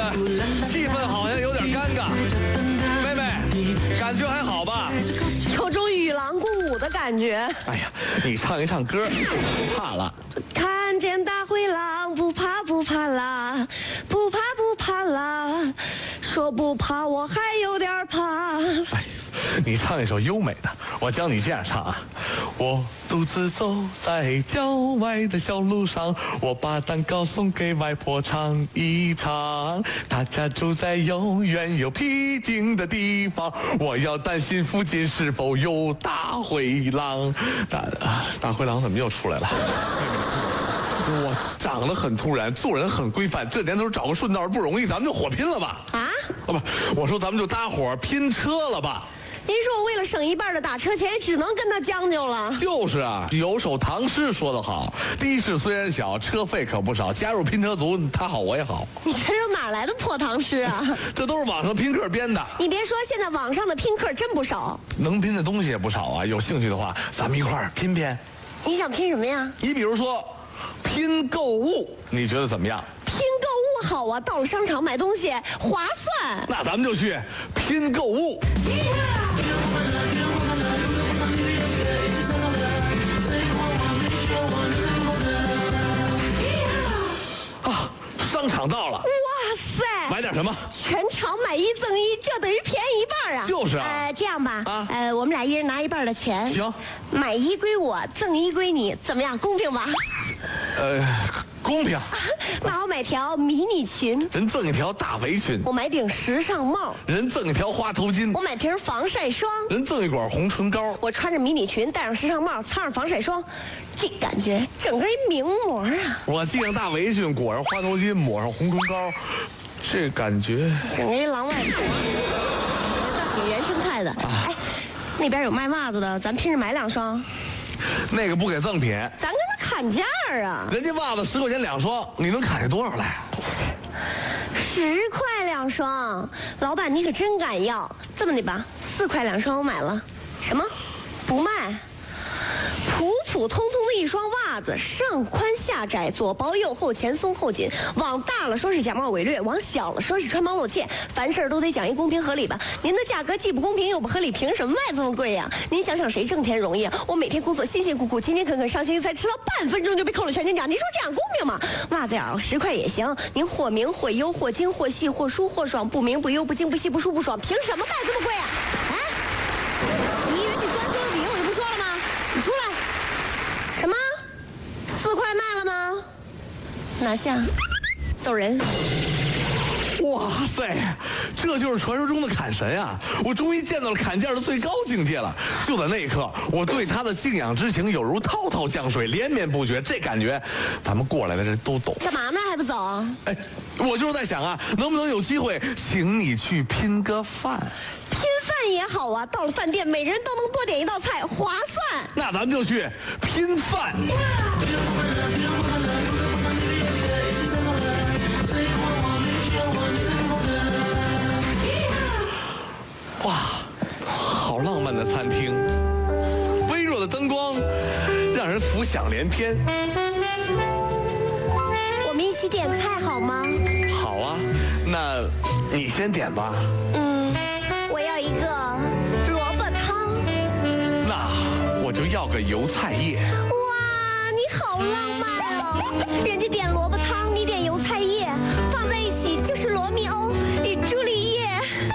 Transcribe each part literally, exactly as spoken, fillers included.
气氛好像有点尴尬。妹妹，感觉还好吧？ 有种与狼共舞的感觉。 哎呀，你唱一唱歌，不怕了。 看见大灰狼，不怕不怕啦，不怕不怕啦，说不怕我还有点怕。 哎，你唱一首优美的，我教你这样唱啊。我独自走在郊外的小路上，我把蛋糕送给外婆尝一尝。她家住在又远又僻静的地方，我要担心附近是否有大灰狼。大啊，大灰狼怎么又出来了？我长得很突然，做人很规范，这年头找个顺道不容易，咱们就火拼了吧？ 啊？ 哦不，我说咱们就搭伙拼车了吧？ 您说我为了省一半的打车钱，只能跟他将就了。 就是啊，有首唐诗说得好：的士虽然小，车费可不少。加入拼车族，他好我也好。 你这又哪来的破唐诗啊？ 这都是网上拼客编的。 你别说，现在网上的拼客真不少， 能拼的东西也不少啊。有兴趣的话，咱们一块儿拼拼。 你想拼什么呀？ 你比如说，拼购物，你觉得怎么样？ 拼购物好啊，到了商场买东西划算。 那咱们就去拼购物。啊，商场到了。 哇塞！ 买点什么？ 全场买一赠一，这等于便宜一半啊！ 就是啊。 呃，这样吧， 啊， 呃，我们俩一人拿一半的钱。 行。 买一归我，赠一归你，怎么样？公平吧？ 呃，公平。 那我买条迷你裙， 人赠一条大围裙； 我买顶时尚帽， 人赠一条花头巾； 我买瓶防晒霜， 人赠一管红唇膏。 我穿着迷你裙，戴上时尚帽，擦上防晒霜，这感觉整个一名模啊！ 我系上大围裙，裹上花头巾，抹上红唇膏，这感觉整个一狼外婆，挺原生态的。啊、哎，那边有卖袜子的，咱拼着买两双。 那个不给赠品， 咱跟他砍价啊！ 人家袜子十块钱两双，你能砍下多少来？ 十块两双，老板你可真敢要！这么的吧，四块两双我买了。什么？不卖？普普通通的一双袜子，上宽下窄，左薄右厚，前松后紧。往大了说是假冒伪劣，往小了说是穿帮露怯。凡事都得讲一公平合理吧。您的价格既不公平又不合理，凭什么卖这么贵呀？您想想谁挣钱容易啊？我每天工作辛辛苦苦、勤勤恳恳上心，才迟到半分钟就被扣了全勤奖。您说这样公平吗？袜子呀，十块也行。您或明或优或精或细或舒或爽，不明不优不精不细不舒不爽，凭什么卖这么贵啊？啊？你以为你钻车底我就不说了吗？你出来！什么？四块卖了吗？拿下，走人。 哇塞，这就是传说中的砍神啊！我终于见到了砍价的最高境界了。就在那一刻，我对他的敬仰之情有如滔滔江水，连绵不绝。这感觉，咱们过来的人都懂。 干嘛呢？还不走？ 哎，我就是在想啊，能不能有机会请你去拼个饭？ 拼饭也好啊，到了饭店，每人都能多点一道菜，划算。 那咱们就去拼饭。哇，好浪漫的餐厅，微弱的灯光让人浮想联翩。 我们一起点菜好吗？ 好啊，那你先点吧。 嗯，我要一个萝卜汤。 那我就要个油菜叶。 哇，你好浪漫哦！人家点萝卜汤，你点油菜叶，放在一起就是罗密欧与朱丽叶。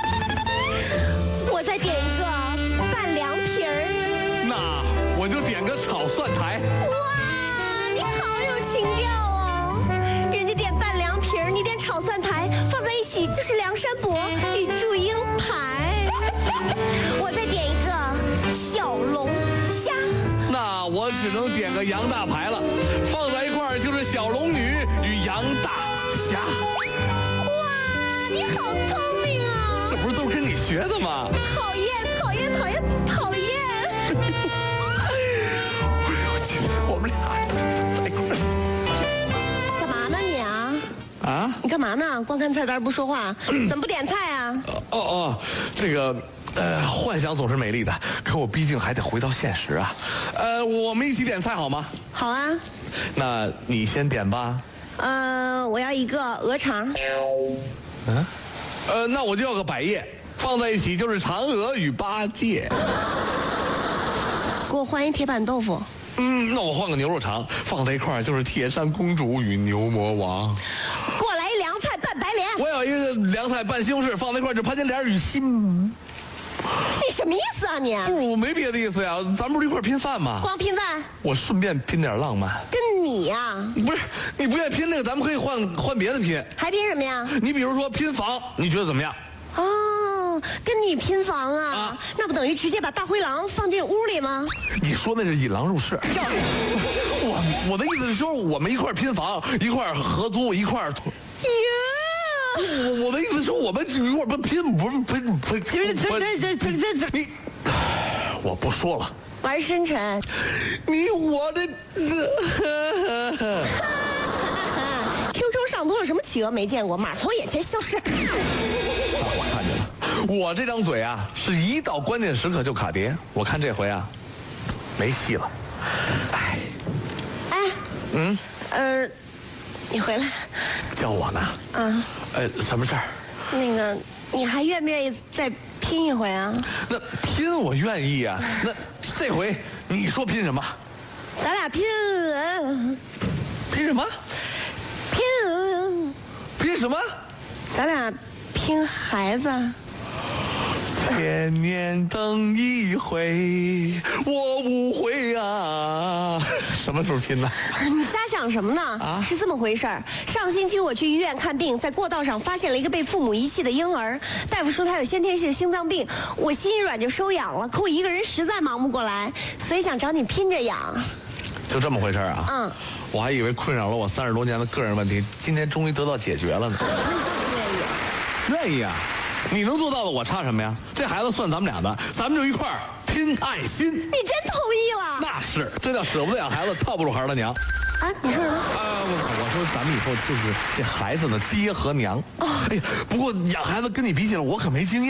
我再点一个拌凉皮儿。 那我就点个炒蒜苔。 哇，你好有情调哦！人家点拌凉皮儿，你点炒蒜苔，放在一起就是梁山伯与祝英台。我再点一个小龙虾。 那我只能点个杨大排了，放在一块儿就是小龙女与杨大侠。 哇，你好聪明啊！ 这不是都跟你学的吗？ 讨厌，讨厌，讨厌，讨厌！ 我们俩在一块儿干嘛呢你啊？ 啊？ 你干嘛呢？光看菜单不说话，怎么不点菜啊？ 哦哦，这个。呃，幻想总是美丽的，可我毕竟还得回到现实啊。呃，我们一起点菜好吗？ 好啊。 那你先点吧。 呃，我要一个鹅肠。 嗯，呃，那我就要个百叶，放在一起就是嫦娥与八戒。 给我换一铁板豆腐。 嗯，那我换个牛肉肠，放在一块儿就是铁扇公主与牛魔王。 给我来一凉菜拌白莲。 我有一个凉菜拌西红柿，放在一块儿就潘金莲与新。 你什么意思啊你？ 不，我没别的意思呀，咱们不是一块儿拼饭吗？ 光拼饭？ 我顺便拼点浪漫。 跟你呀、啊？ 不是，你不愿意拼这个，咱们可以换换别的拼。 还拼什么呀？ 你比如说拼房，你觉得怎么样？ 哦，跟你拼房啊？ 啊那不等于直接把大灰狼放进屋里吗？ 你说那是引狼入室。 叫我我的意思是说，我们一块儿拼房，一块儿合租，一块儿。 呀！ 我我的意思是说，我们一块儿不拼，不是拼拼。 这这这这这这你，我不说了。 玩深沉。 你我的。 Q Q 上多了什么企鹅没见过，马从眼前消失。 我看见了，我这张嘴啊，是一到关键时刻就卡碟。我看这回啊，没戏了。哎， 哎， 嗯， 呃，你回来。 叫我呢？ 嗯。 呃，什么事儿？ 那个，你还愿不愿意再拼一回啊？ 那拼我愿意啊。那这回你说拼什么？ 咱俩拼， 拼什么？ 拼， 拼什么？ 咱俩拼孩子。 千年等一回，我无悔啊！什么时候拼呢？ 你瞎想什么呢？ 啊， 是这么回事儿。上星期我去医院看病，在过道上发现了一个被父母遗弃的婴儿，大夫说他有先天性心脏病，我心一软就收养了。可我一个人实在忙不过来，所以想找你拼着养。 就这么回事啊？ 嗯， 我还以为困扰了我三十多年的个人问题，今天终于得到解决了呢。愿意啊。你能做到的，我差什么呀？这孩子算咱们俩的，咱们就一块儿拼爱心。 你真同意了？ 那是，这叫舍不得养孩子，套不住孩儿的娘。 啊，你说什么？ 啊，我我说咱们以后就是这孩子的爹和娘。哎呀，不过养孩子跟你比起来，我可没经验。